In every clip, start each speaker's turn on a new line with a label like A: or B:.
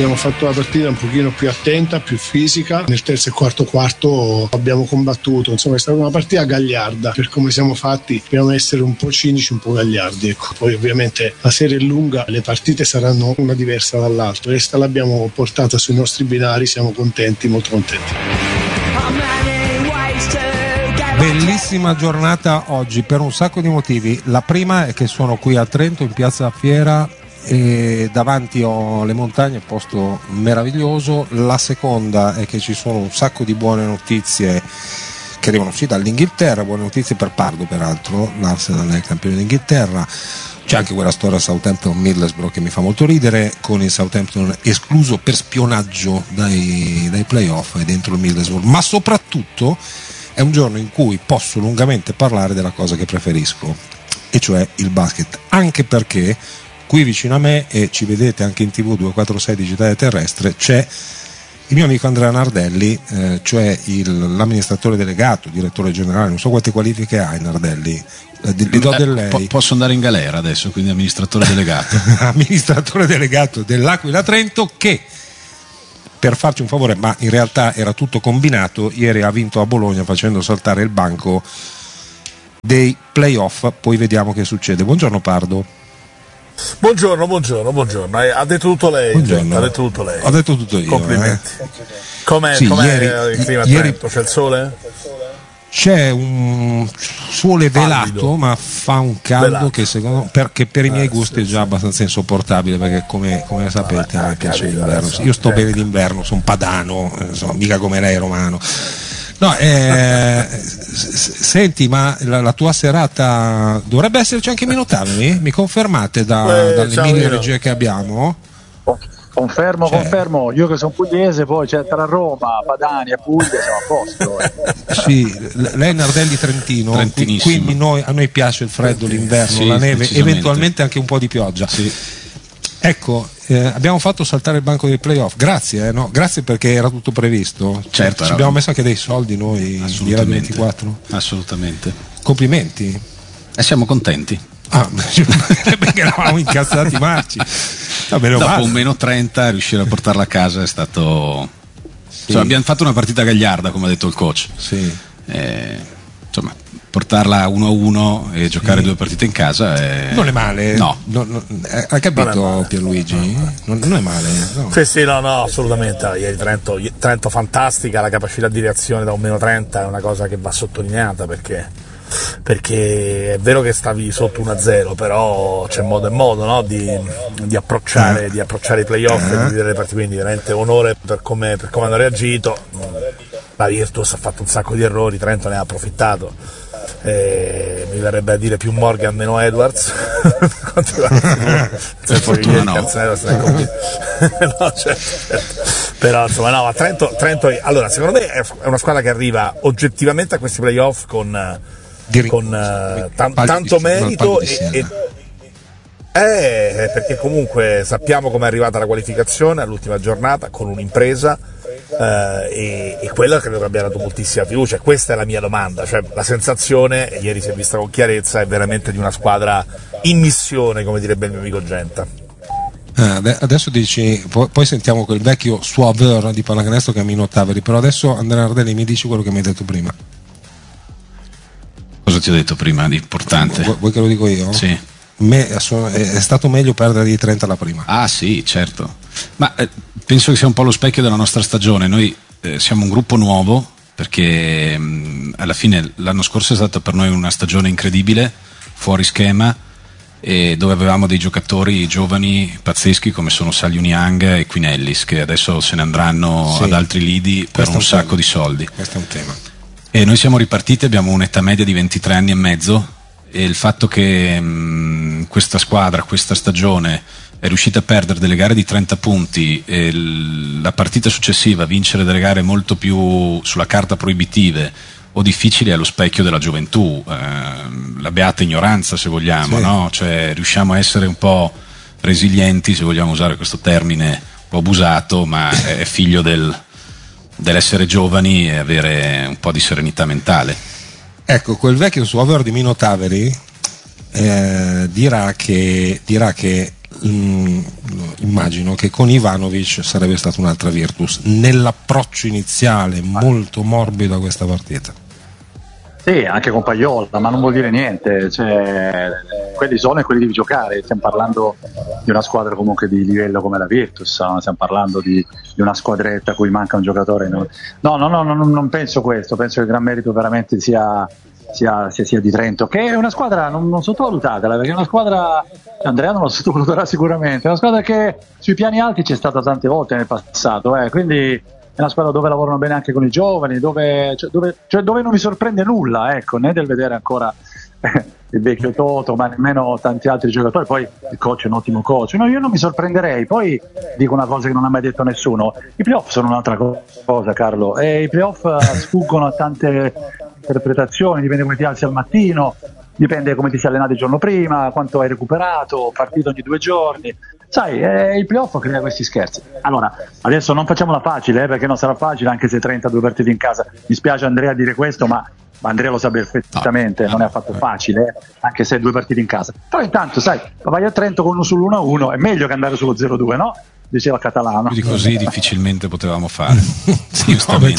A: Abbiamo fatto la partita un pochino più attenta, più fisica. Nel terzo e quarto abbiamo combattuto, insomma è stata una partita gagliarda. Per come siamo fatti dobbiamo essere un po' cinici, un po' gagliardi, ecco. Poi ovviamente la serie è lunga, le partite saranno una diversa dall'altra. Questa l'abbiamo portata sui nostri binari, siamo contenti, molto contenti.
B: Bellissima giornata oggi per un sacco di motivi. La prima è che sono qui a Trento in piazza Fiera e davanti ho le montagne, posto meraviglioso. La seconda è che ci sono un sacco di buone notizie che arrivano sì dall'Inghilterra, buone notizie per Pardo peraltro, l'Arsenal è il campione d'Inghilterra. C'è anche quella storia Southampton-Middlesbrough che mi fa molto ridere, con il Southampton escluso per spionaggio dai playoff e dentro il Middlesbrough, ma soprattutto è un giorno in cui posso lungamente parlare della cosa che preferisco, e cioè il basket, anche perché qui vicino a me, e ci vedete anche in TV 246 Digitale Terrestre, c'è il mio amico Andrea Nardelli, cioè l'amministratore delegato, direttore generale, non so quante qualifiche ha Nardelli. Gli do del lei.
C: Posso andare in galera adesso, quindi amministratore delegato.
B: Amministratore delegato dell'Aquila Trento, che per farci un favore, ma in realtà era tutto combinato, ieri ha vinto a Bologna facendo saltare il banco dei playoff. Poi vediamo che succede. Buongiorno Pardo.
D: Buongiorno. Ha detto tutto lei.
B: Buongiorno.
D: Ha detto tutto lei.
B: Ho detto tutto io.
D: Complimenti. Com'è il clima a Trento? C'è il sole?
B: C'è un sole velato, ma fa un caldo che secondo perché per i miei gusti è già abbastanza insopportabile, perché come sapete a me piace l'inverno. Io sto bene d'inverno, sono padano, insomma, mica come lei romano. No, senti, ma la tua serata dovrebbe esserci anche Mino Taveri? Mi confermate dalle mini regie che abbiamo?
E: Confermo, io che sono pugliese, poi c'è tra Roma, Padania e Puglia, siamo a posto.
B: Sì, lei è Nardelli Trentino, quindi a noi piace il freddo, l'inverno,
C: sì,
B: la neve, eventualmente anche un po' di pioggia.
C: Sì.
B: Ecco, abbiamo fatto saltare il banco dei playoff, grazie, no? Grazie perché era tutto previsto.
C: Certo,
B: ci abbiamo messo anche dei soldi noi di Radio 24.
C: Assolutamente.
B: Complimenti.
C: E siamo contenti.
B: Perché eravamo incazzati marci.
C: Dopo un meno 30 riuscire a portarla a casa è stato abbiamo fatto una partita gagliarda, come ha detto il coach.
B: Sì.
C: Insomma, portarla 1-1 e giocare due partite in casa
B: non è male.
C: No.
B: Hai capito Pierluigi? Non è male, no.
D: Sì, no, assolutamente. Ieri Trento fantastica, la capacità di reazione da un meno 30 è una cosa che va sottolineata, perché è vero che stavi sotto 1-0, però c'è modo e modo, no? di approcciare i playoff e di vedere le partite, quindi veramente onore per come hanno reagito. La Virtus ha fatto un sacco di errori, Trento ne ha approfittato, mi verrebbe a dire più Morgan meno Edwards. Però insomma no, Trento allora secondo me è una squadra che arriva oggettivamente a questi playoff con tanto merito perché comunque sappiamo come è arrivata la qualificazione all'ultima giornata con un'impresa, e quello credo che abbia dato moltissima fiducia. Questa è la mia domanda, cioè la sensazione, e ieri si è vista con chiarezza, è veramente di una squadra in missione, come direbbe il mio amico Genta.
B: Adesso dici, poi sentiamo quel vecchio suaveur di pallacanestro che è Mino Taveri, però adesso Andrea Nardelli mi dici quello che mi hai detto prima.
C: Cosa ti ho detto prima di importante?
B: Vuoi che lo dico io?
C: Sì.
B: È stato meglio perdere di 30 alla prima.
C: Ah sì, certo, ma penso che sia un po' lo specchio della nostra stagione. Noi siamo un gruppo nuovo, perché alla fine l'anno scorso è stata per noi una stagione incredibile, fuori schema, e dove avevamo dei giocatori giovani pazzeschi come sono Saliu Niang e Quinellis, che adesso se ne andranno ad altri lidi per un sacco di soldi.
B: Questo è un tema.
C: E noi siamo ripartiti, abbiamo un'età media di 23 anni e mezzo, e il fatto che questa squadra, questa stagione è riuscita a perdere delle gare di 30 punti e la partita successiva vincere delle gare molto più sulla carta proibitive o difficili è lo specchio della gioventù, la beata ignoranza, se vogliamo, sì. No? Cioè riusciamo a essere un po' resilienti, se vogliamo usare questo termine un po' abusato, ma è figlio dell'essere giovani e avere un po' di serenità mentale.
B: Ecco, quel vecchio suaveur di Mino Taveri dirà che il immagino che con Ivanovic sarebbe stata un'altra Virtus nell'approccio iniziale molto morbido a questa partita.
E: Sì, anche con Paiola, ma non vuol dire niente, cioè, quelli sono e quelli devi giocare. Stiamo parlando di una squadra comunque di livello come la Virtus, no? Stiamo parlando di una squadretta a cui manca un giocatore. No, non penso questo, penso che il gran merito veramente sia di Trento, che è una squadra non sottovalutatela, perché è una squadra, Andrea non lo sottovaluterà sicuramente, è una squadra che sui piani alti c'è stata tante volte nel passato, quindi è una squadra dove lavorano bene anche con i giovani, dove non mi sorprende nulla, ecco, né del vedere ancora il vecchio Toto, ma nemmeno tanti altri giocatori. Poi il coach è un ottimo coach, no, io non mi sorprenderei. Poi dico una cosa che non ha mai detto nessuno: i playoff sono un'altra cosa, Carlo, e i playoff sfuggono a tante interpretazioni, dipende come ti alzi al mattino, dipende come ti sei allenato il giorno prima, quanto hai recuperato, partito ogni 2 giorni. Sai, il playoff crea questi scherzi. Allora, adesso non facciamola facile, perché non sarà facile, anche se 32 partite in casa. Mi spiace Andrea dire questo, ma Andrea lo sa perfettamente, non è affatto facile, anche se 2 partite in casa. Però intanto, sai, vai a Trento con uno sull'1-1, è meglio che andare sullo 0-2, no? Diceva Catalano.
C: Più di così difficilmente potevamo fare.
B: Sì,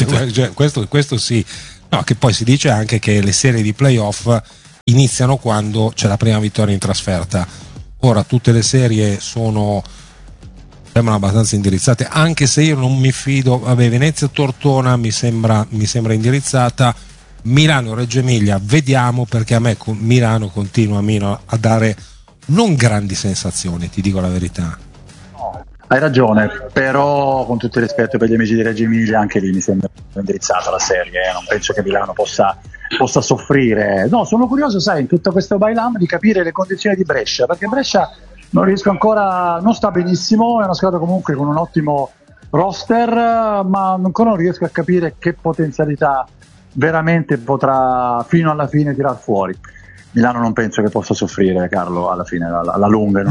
B: questo sì. No, che poi si dice anche che le serie di playoff iniziano quando c'è la prima vittoria in trasferta. Ora tutte le serie sembrano abbastanza indirizzate, anche se io non mi fido. Venezia Tortona mi sembra indirizzata. Milano Reggio Emilia vediamo, perché a me Milano continua a dare non grandi sensazioni, ti dico la verità.
E: Hai ragione, però con tutto il rispetto per gli amici di Reggio Emilia, anche lì mi sembra indirizzata la serie, non penso che Milano possa soffrire. No, sono curioso, sai, in tutto questo bailam di capire le condizioni di Brescia, perché Brescia non riesco ancora, non sta benissimo, è una squadra comunque con un ottimo roster, ma ancora non riesco a capire che potenzialità veramente potrà fino alla fine tirar fuori. Milano non penso che possa soffrire, Carlo, alla fine, alla lunga.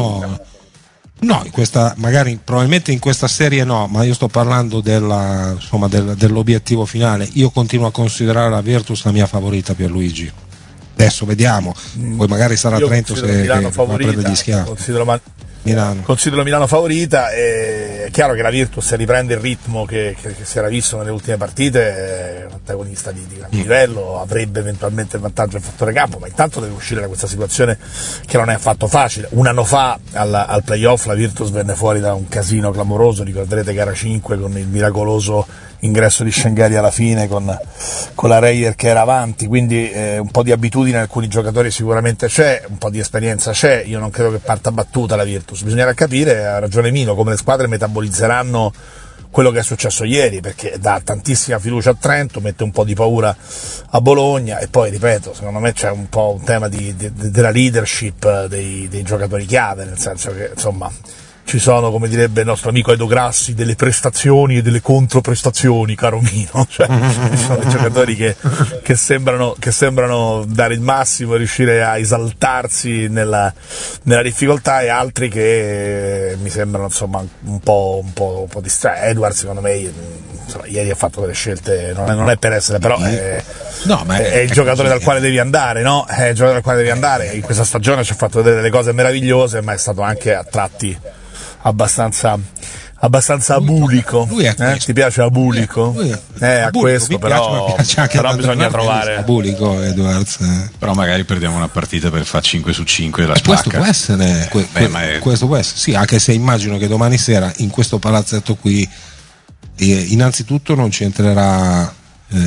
B: No, probabilmente in questa serie no, ma io sto parlando dell'obiettivo finale. Io continuo a considerare la Virtus la mia favorita, Pierluigi. Adesso vediamo, poi magari sarà Trento se prende gli schiaffi.
D: Considero Milano favorita. È chiaro che la Virtus, se riprende il ritmo che si era visto nelle ultime partite, è un antagonista di grande livello, avrebbe eventualmente il vantaggio del fattore campo, ma intanto deve uscire da questa situazione che non è affatto facile. Un anno fa al playoff la Virtus venne fuori da un casino clamoroso, ricorderete gara 5 con il miracoloso ingresso di Scengari alla fine con la Reyer che era avanti, quindi un po' di abitudine alcuni giocatori sicuramente c'è, un po' di esperienza c'è. Io non credo che parta battuta la Virtus, bisognerà capire, ha ragione Mino, come le squadre metabolizzeranno quello che è successo ieri, perché dà tantissima fiducia a Trento, mette un po' di paura a Bologna, e poi ripeto, secondo me c'è un po' un tema della leadership dei giocatori chiave, nel senso che insomma ci sono, come direbbe il nostro amico Edo Grassi, delle prestazioni e delle controprestazioni, caro Mino, cioè ci sono dei giocatori che sembrano dare il massimo e riuscire a esaltarsi nella difficoltà, e altri che mi sembrano insomma un po' distratti. Edwards secondo me insomma, ieri ha fatto delle scelte, non è per essere, però è il giocatore dal quale devi andare, no? È il giocatore dal quale devi andare. In questa stagione ci ha fatto vedere delle cose meravigliose, ma è stato anche a tratti abbastanza abulico. Ti piace abulico? A questo però bisogna trovare
B: abulico, Edwards.
C: Però magari perdiamo una partita per fare 5 su 5 la spacca.
B: Questo può essere, questo può essere, sì, anche se immagino che domani sera in questo palazzetto qui innanzitutto non ci entrerà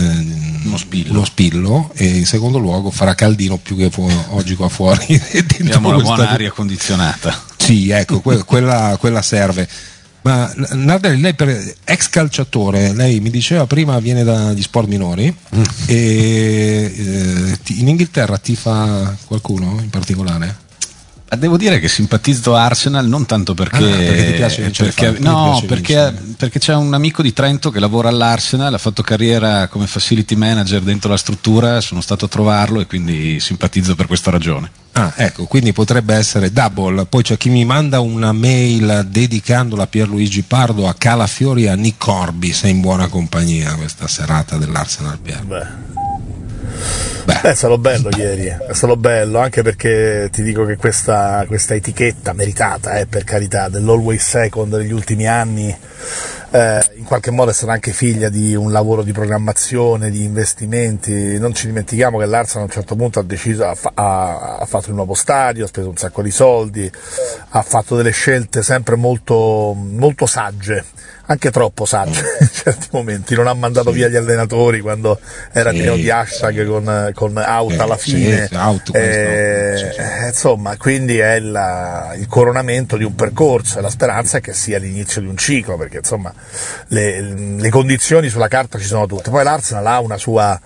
B: uno spillo, e in secondo luogo farà caldino più che oggi qua fuori.
C: Abbiamo una buona aria condizionata.
B: Sì, ecco, quella serve. Ma Nardelli, lei ex calciatore, lei mi diceva prima viene dagli sport minori, e in Inghilterra tifa qualcuno in particolare?
C: Devo dire che simpatizzo Arsenal non tanto perché
B: ti piace
C: perché c'è un amico di Trento che lavora all'Arsenal, ha fatto carriera come facility manager dentro la struttura, sono stato a trovarlo e quindi simpatizzo per questa ragione.
B: Ecco, quindi potrebbe essere double. Poi c'è chi mi manda una mail dedicandola a Pierluigi Pardo, a Calafiori e a Nick Corby. Sei in buona compagnia questa serata dell'Arsenal, Pier.
D: È stato bello ieri, è stato bello, anche perché ti dico che questa etichetta meritata, per carità, dell'Always Second degli ultimi anni, in qualche modo è stata anche figlia di un lavoro di programmazione, di investimenti. Non ci dimentichiamo che l'Arsenal a un certo punto ha deciso, ha fatto il nuovo stadio, ha speso un sacco di soldi, ha fatto delle scelte sempre molto, molto sagge, anche troppo sagge in certi momenti. Non ha mandato via gli allenatori quando era pieno di hashtag con out alla fine, insomma, quindi è il coronamento di un percorso, e la speranza è che sia l'inizio di un ciclo, perché insomma le condizioni sulla carta ci sono tutte. Poi l'Arsenal ha una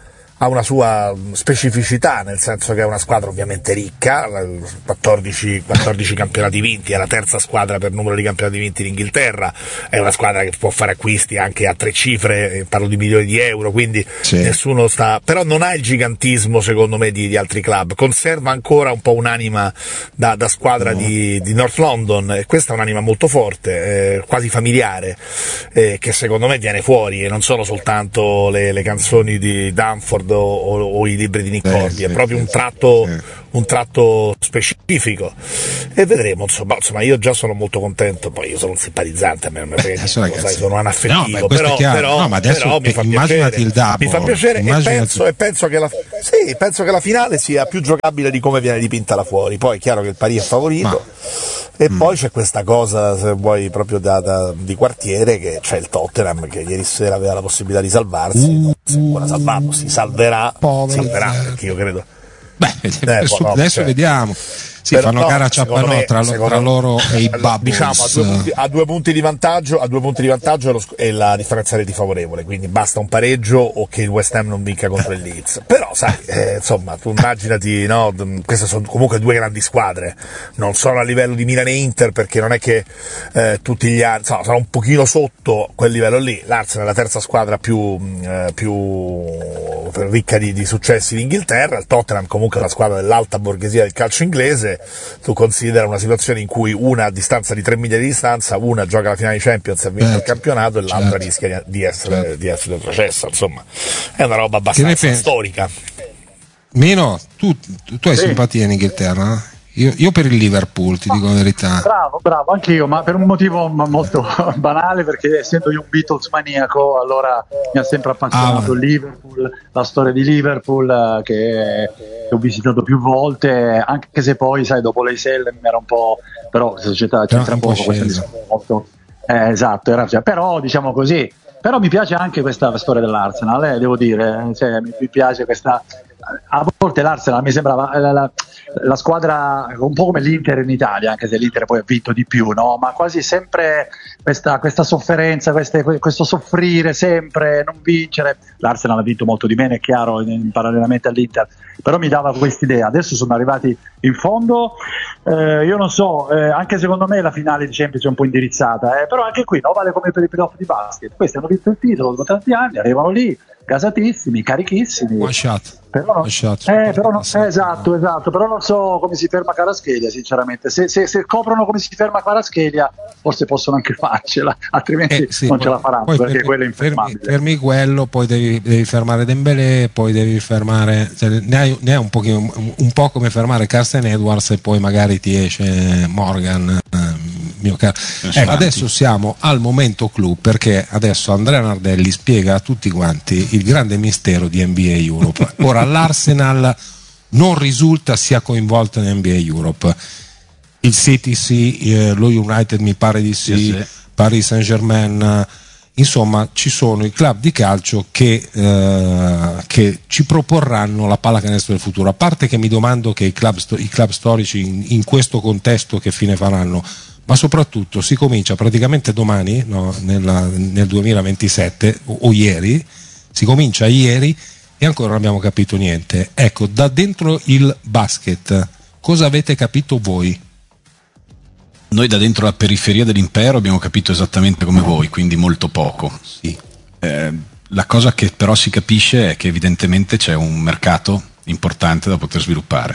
D: sua specificità, nel senso che è una squadra ovviamente ricca, 14 campionati vinti, è la terza squadra per numero di campionati vinti in Inghilterra, è una squadra che può fare acquisti anche a 3 cifre, parlo di milioni di euro, quindi nessuno però non ha il gigantismo secondo me di altri club, conserva ancora un po' un'anima da squadra di North London, e questa è un'anima molto forte, quasi familiare, che secondo me viene fuori, e non sono soltanto le canzoni di Danford o i libri di Nick Corby, è proprio un tratto specifico, e vedremo, insomma io già sono molto contento. Poi io sono un simpatizzante, a me non mi frega niente, sono anaffettivo, però
B: ma adesso
D: mi fa piacere, e penso che la finale sia più giocabile di come viene dipinta là fuori. Poi è chiaro che il Paris è favorito, e poi c'è questa cosa, se vuoi, proprio di quartiere, che c'è il Tottenham, che ieri sera aveva la possibilità di salvarsi, non si è ancora salvato, si salverà, perché io credo.
B: Adesso vediamo. Fanno gara a ciappanò tra loro e i Bubbles.
D: Diciamo a due punti di vantaggio è la differenza di favorevole, quindi basta un pareggio o che il West Ham non vinca contro il Leeds. Però sai, insomma, tu immaginati, no? Queste sono comunque due grandi squadre, non sono a livello di Milan e Inter, perché non è che tutti gli anni, sono un pochino sotto quel livello lì. L'Arsenal è la terza squadra più ricca di successi d'Inghilterra, il Tottenham comunque è una squadra dell'alta borghesia del calcio inglese. Tu considera una situazione in cui una a distanza di 3 miglia di distanza, una gioca la finale di Champions e vince il campionato, e l'altra rischia di essere retrocessa. Insomma, è una roba abbastanza storica.
B: Mino, tu hai simpatia in Inghilterra? Io per il Liverpool, ti dico la verità.
E: Bravo, anch'io, ma per un motivo molto banale, perché essendo io un Beatles maniaco, allora mi ha sempre appassionato Liverpool, la storia di Liverpool, che ho visitato più volte, anche se poi, sai, dopo l'Eisel era un po', però la società c'entra poco, molto, esatto, però diciamo così, però mi piace anche questa storia dell'Arsenal, devo dire, mi piace questa. A volte l'Arsenal mi sembrava la squadra un po' come l'Inter in Italia, anche se l'Inter poi ha vinto di più, no? Ma quasi sempre questa sofferenza, questo soffrire sempre, non vincere. L'Arsenal ha vinto molto di meno, è chiaro, parallelamente all'Inter, però mi dava quest'idea. Adesso sono arrivati in fondo, io non so, anche secondo me la finale di Champions è un po' indirizzata, però anche qui vale come per i playoff di basket. Questi hanno vinto il titolo dopo tanti anni, arrivano lì gasatissimi, carichissimi.
B: One shot.
E: Esatto, però non so come si ferma Kvaratskhelia, sinceramente. Se scoprono come si ferma Kvaratskhelia, forse possono anche farcela, altrimenti non ce la faranno, perché quello è infermabile.
B: Fermi quello, poi devi fermare Dembélé, poi devi fermare, ne hai un po' come fermare Carsten Edwards, e poi magari ti esce Morgan, mio caro. Adesso siamo al momento clou, perché adesso Andrea Nardelli spiega a tutti quanti il grande mistero di NBA Europe. Ora, l'Arsenal non risulta sia coinvolto in NBA Europe, il City sì, lo United mi pare di sì. Paris Saint-Germain, insomma ci sono i club di calcio che ci proporranno la pallacanestro del futuro. A parte che mi domando che i club storici in questo contesto che fine faranno, ma soprattutto si comincia praticamente domani, nel 2027 o ieri, si comincia ieri e ancora non abbiamo capito niente. Ecco, da dentro il basket cosa avete capito voi?
C: Noi da dentro la periferia dell'impero abbiamo capito esattamente come voi, quindi molto poco.
B: Sì.
C: La cosa che però si capisce è che evidentemente c'è un mercato importante da poter sviluppare.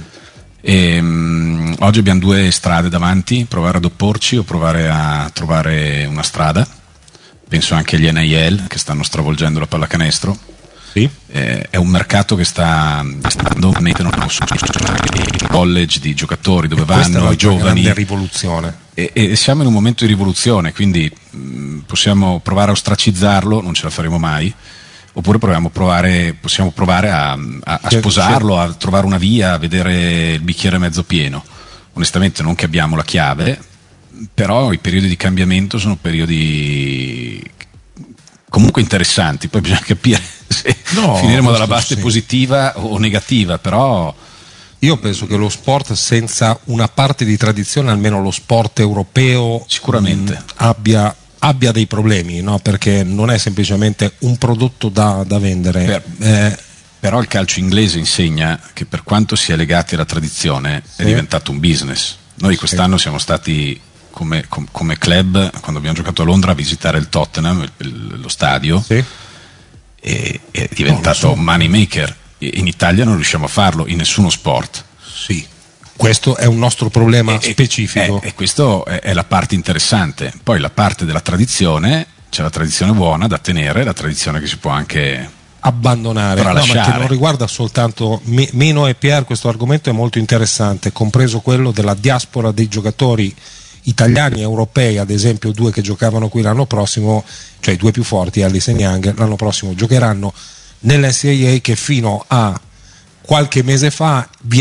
C: Oggi abbiamo due strade davanti: provare ad opporci o provare a trovare una strada. Penso anche agli NIL che stanno stravolgendo la pallacanestro.
B: Sì.
C: È un mercato che sta mettono college di giocatori dove vanno i giovani.
B: Grande rivoluzione.
C: E siamo in un momento di rivoluzione, quindi possiamo provare a ostracizzarlo, non ce la faremo mai, oppure possiamo provare a sposarlo, a trovare una via, a vedere il bicchiere mezzo pieno. Onestamente non che abbiamo la chiave, però i periodi di cambiamento sono periodi comunque interessanti, poi bisogna capire se finiremo dalla base positiva o negativa, però
B: io penso che lo sport senza una parte di tradizione, almeno lo sport europeo,
C: sicuramente
B: abbia dei problemi, no? Perché non è semplicemente un prodotto da vendere.
C: Però il calcio inglese insegna che per quanto sia legati alla tradizione è diventato un business. Noi quest'anno siamo stati come club, quando abbiamo giocato a Londra, a visitare il Tottenham, lo stadio, e è diventato money maker. In Italia non riusciamo a farlo in nessuno sport.
B: Sì, questo è un nostro problema specifico.
C: E questo è la parte interessante. Poi la parte della tradizione, c'è la tradizione buona da tenere, la tradizione che si può anche
B: abbandonare, ma che non riguarda soltanto Mino e Pier. Questo argomento è molto interessante, compreso quello della diaspora dei giocatori italiani e europei, ad esempio 2 che giocavano qui l'anno prossimo, cioè i 2 più forti, Allison e Young, l'anno prossimo giocheranno nell'NCAA, che fino a qualche mese fa